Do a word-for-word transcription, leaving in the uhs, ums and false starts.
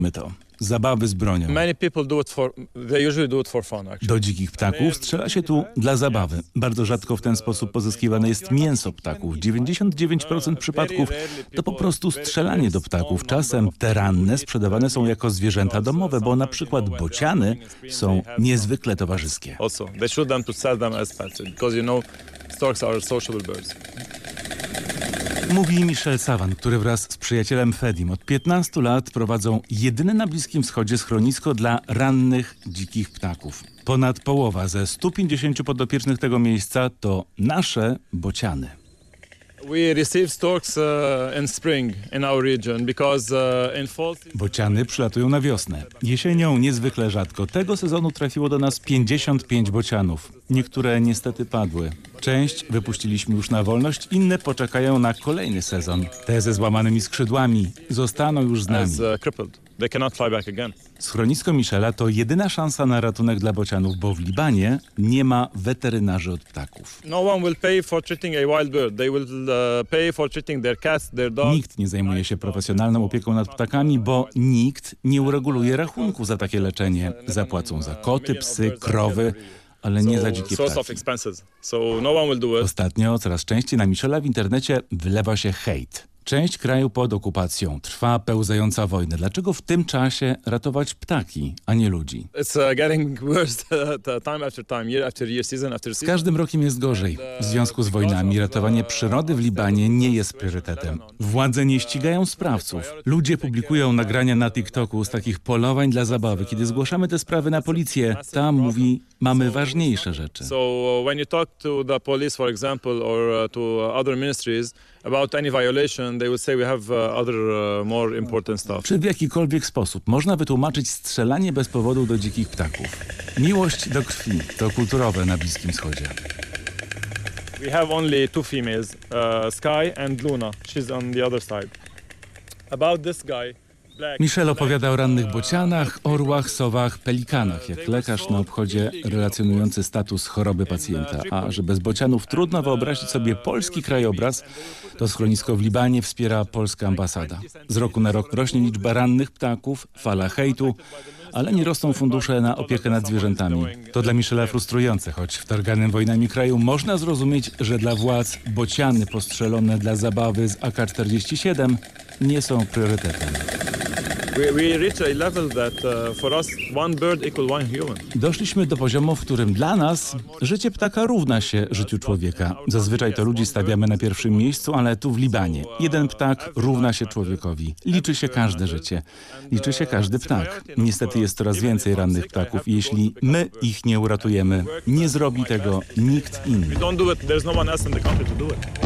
My to zabawy z bronią. Many people do it for, they usually do it for fun, actually. Do dzikich ptaków strzela się tu dla zabawy. Bardzo rzadko w ten sposób pozyskiwane jest mięso ptaków. dziewięćdziesiąt dziewięć procent przypadków to po prostu strzelanie do ptaków. Czasem te ranne sprzedawane są jako zwierzęta domowe, bo na przykład bociany są niezwykle towarzyskie. Also, they shoot them to sell them as pets because you know storks are sociable birds. Mówi Michel Savant, który wraz z przyjacielem Fedim od piętnastu lat prowadzą jedyne na Bliskim Wschodzie schronisko dla rannych dzikich ptaków. Ponad połowa ze stu pięćdziesięciu podopiecznych tego miejsca to nasze bociany. We receive storks uh, in spring in our region because uh, in fall season... Bociany przylatują na wiosnę. Jesienią niezwykle rzadko. Tego sezonu trafiło do nas pięćdziesiąt pięć bocianów. Niektóre niestety padły. Część wypuściliśmy już na wolność, inne poczekają na kolejny sezon. Te ze złamanymi skrzydłami zostaną już z nami. as uh, crippled. They cannot fly back again. Schronisko Michela to jedyna szansa na ratunek dla bocianów, bo w Libanie nie ma weterynarzy od ptaków. No one will pay for treating a wild bird. They will uh, pay for treating their cats, their dogs. Nikt nie zajmuje się profesjonalną opieką nad ptakami, bo nikt nie ureguluje rachunku za takie leczenie. Zapłacą za koty, psy, krowy, ale nie za dzikie source of ptaki. expenses. So no one will do it. Ostatnio coraz częściej na Michela w internecie wylewa się hejt. Część kraju pod okupacją, trwa pełzająca wojna. Dlaczego w tym czasie ratować ptaki, a nie ludzi? It's uh, getting worse time after time, year after year, season after Z season. każdym rokiem jest gorzej. W związku z wojnami ratowanie przyrody w Libanie nie jest priorytetem. Władze nie ścigają sprawców. Ludzie publikują nagrania na TikToku z takich polowań dla zabawy. Kiedy zgłaszamy te sprawy na policję, tam mówi, mamy ważniejsze rzeczy. So uh, when you talk to the police, for example, or uh, to other ministries about any violation, they will say we have uh, other uh, more important stuff. Czy w jakikolwiek sposób można wytłumaczyć strzelanie bez powodu do dzikich ptaków? Miłość do krwi to kulturowe na Bliskim Wschodzie. We have only two females, uh, Sky and Luna. She's on the other side. About this guy, Black. Michel opowiada o rannych bocianach, orłach, sowach, pelikanach, jak lekarz na obchodzie relacjonujący status choroby pacjenta. A że bez bocianów trudno wyobrazić sobie polski krajobraz, to schronisko w Libanie wspiera polska ambasada. Z roku na rok rośnie liczba rannych ptaków, fala hejtu, ale nie rosną fundusze na opiekę nad zwierzętami. To dla Michela frustrujące, choć w targanym wojnami kraju można zrozumieć, że dla władz bociany postrzelone dla zabawy z A K czterdzieści siedem nie są priorytetem. We, we reach a level that uh, for us one bird equal one human. Doszliśmy do poziomu, w którym dla nas życie ptaka równa się życiu człowieka. Zazwyczaj to ludzi stawiamy na pierwszym miejscu, ale tu w Libanie jeden ptak równa się człowiekowi. Liczy się każde życie. Liczy się każdy ptak. Niestety jest coraz więcej rannych ptaków i jeśli my ich nie uratujemy, nie zrobi tego nikt inny. We don't do it, there's no one else in the country to do it.